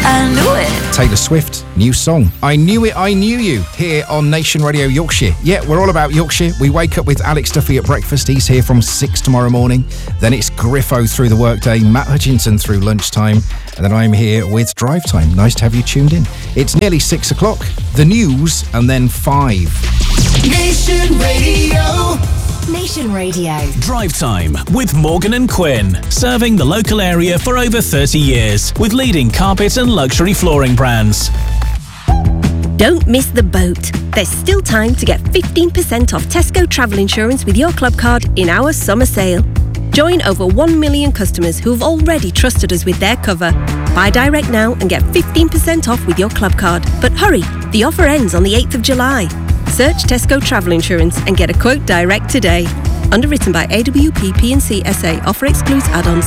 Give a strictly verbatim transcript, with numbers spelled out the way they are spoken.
I knew it. Taylor Swift, new song. I Knew It, I Knew You, here on Nation Radio Yorkshire. Yeah, we're all about Yorkshire. We wake up with Alex Duffy at breakfast. He's here from six tomorrow morning. Then it's Griffo through the workday, Matt Hutchinson through lunchtime. And then I'm here with Drive Time. Nice to have you tuned in. It's nearly six o'clock. The news, and then five. Nation Radio. Nation Radio. Drive Time with Morgan and Quinn. Serving the local area for over thirty years with leading carpet and luxury flooring brands. Don't miss the boat. There's still time to get fifteen percent off Tesco travel insurance with your club card in our summer sale. Join over one million customers who've already trusted us with their cover. Buy direct now and get fifteen percent off with your club card. But hurry, the offer ends on the eighth of July. Search Tesco Travel Insurance and get a quote direct today. Underwritten by A W P P and C S A. Offer excludes add-ons.